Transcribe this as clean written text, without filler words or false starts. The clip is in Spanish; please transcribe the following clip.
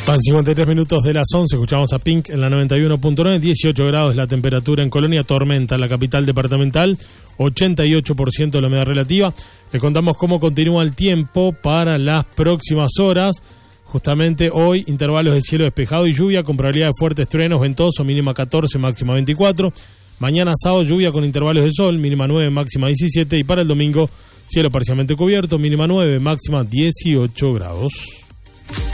Van 53 minutos de las 11, escuchamos a Pink en la 91.9, 18 grados la temperatura en Colonia, tormenta en la capital departamental, 88% de la humedad relativa. Le contamos cómo continúa el tiempo para las próximas horas. Justamente hoy, intervalos de cielo despejado y lluvia con probabilidad de fuertes truenos, ventoso, mínima 14, máxima 24. Mañana sábado, lluvia con intervalos de sol, mínima 9, máxima 17. Y para el domingo, cielo parcialmente cubierto, mínima 9, máxima 18 grados.